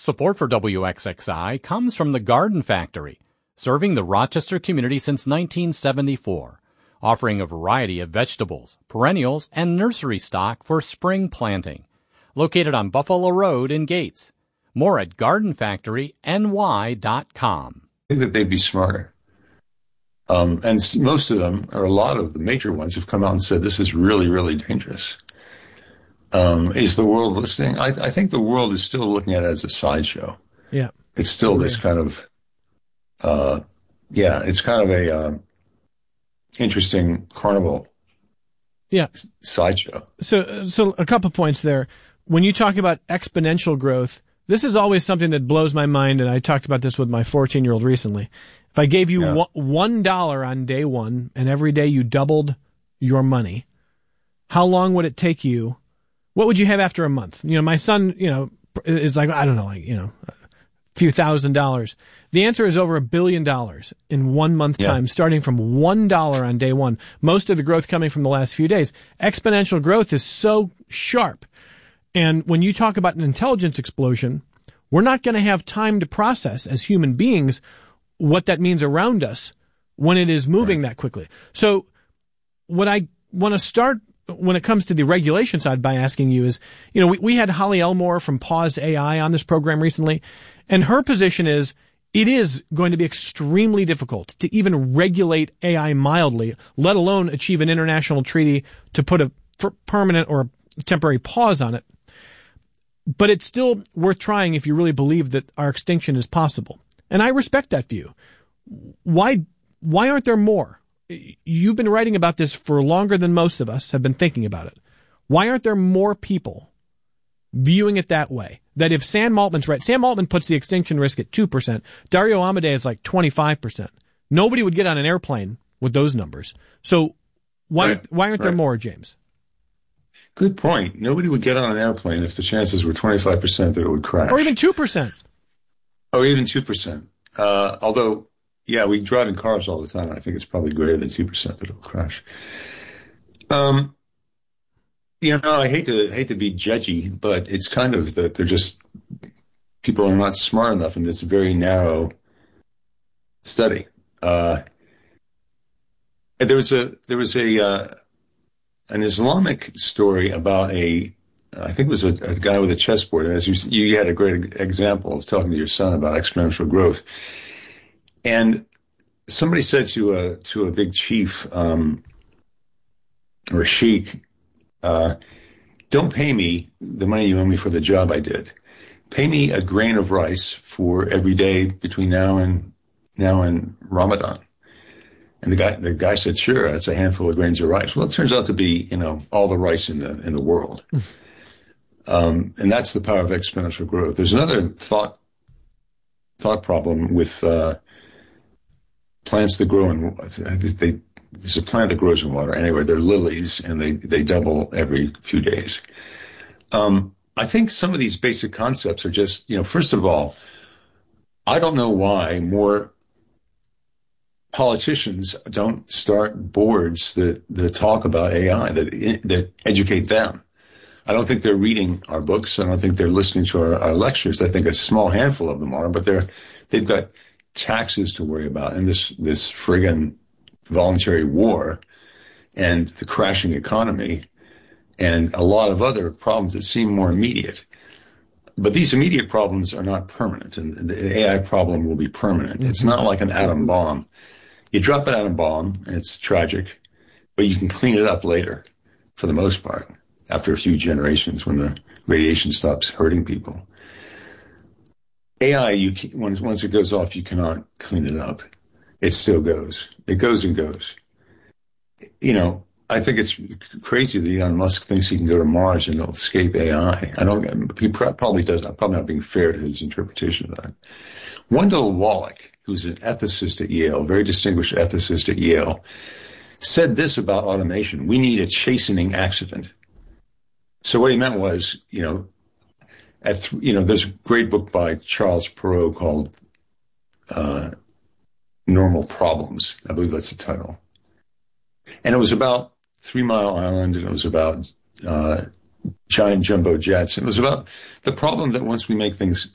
Support for WXXI comes from the Garden Factory, serving the Rochester community since 1974, offering a variety of vegetables, perennials, and nursery stock for spring planting. Located on Buffalo Road in Gates. More at gardenfactoryny.com. I think that they'd be smarter. And most of them, or a lot of the major ones, have come out and said this is really, really dangerous. Is the world listening? I think the world is still looking at it as a sideshow. Yeah. It's still this kind of, it's kind of a interesting carnival sideshow. So a couple points there. When you talk about exponential growth, this is always something that blows my mind, and I talked about this with my 14-year-old recently. If I gave you $1 on day one, and every day you doubled your money, how long would it take you? What would you have after a month? You know, my son, is like, I don't know, a few $1,000s. The answer is over $1 billion in 1 month time, starting from $1 on day one. Most of the growth coming from the last few days. Exponential growth is so sharp. And when you talk about an intelligence explosion, we're not going to have time to process as human beings what that means around us when it is moving that quickly. So what I want to start when it comes to the regulation side by asking you is, we had Holly Elmore from Pause AI on this program recently, and her position is it is going to be extremely difficult to even regulate AI mildly, let alone achieve an international treaty to put a permanent or temporary pause on it. But it's still worth trying if you really believe that our extinction is possible. And I respect that view. Why aren't there more? You've been writing about this for longer than most of us have been thinking about it. Why aren't there more people viewing it that way? That if Sam Altman's right, Sam Altman puts the extinction risk at 2%. Dario Amodei is like 25%. Nobody would get on an airplane with those numbers. So why aren't there more, James? Good point. Nobody would get on an airplane if the chances were 25% that it would crash. Or even 2%. Or even 2%. Although, we drive in cars all the time. I think it's probably greater than 2% that it'll crash. I hate to be judgy, but it's kind of that they're just, people are not smart enough in this very narrow study. There was an Islamic story about I think it was a guy with a chessboard. And as you had a great example of talking to your son about exponential growth. And somebody said to a big chief, or a sheik, don't pay me the money you owe me for the job I did. Pay me a grain of rice for every day between now and Ramadan. And the guy said, sure, that's a handful of grains of rice. Well, it turns out to be, all the rice in the world. And that's the power of exponential growth. There's another thought problem with plants that grow in, there's a plant that grows in water. Anyway, they're lilies, and they double every few days. I think some of these basic concepts are just, first of all, I don't know why more politicians don't start boards that talk about AI, that educate them. I don't think they're reading our books. I don't think they're listening to our lectures. I think a small handful of them are, but they've got taxes to worry about, and this friggin' voluntary war, and the crashing economy, and a lot of other problems that seem more immediate. But these immediate problems are not permanent, and the AI problem will be permanent. It's not like an atom bomb. You drop an atom bomb, and it's tragic, but you can clean it up later, for the most part, after a few generations when the radiation stops hurting people. AI, once it goes off, you cannot clean it up. It still goes. It goes and goes. I think it's crazy that Elon Musk thinks he can go to Mars and he'll escape AI. He probably does. I'm probably not being fair to his interpretation of that. Wendell Wallach, who's an ethicist at Yale, a very distinguished ethicist at Yale, said this about automation: we need a chastening accident. So what he meant was, there's a great book by Charles Perrow called Normal Problems. I believe that's the title. And it was about 3 Mile Island, and it was about giant jumbo jets. And it was about the problem that once we make things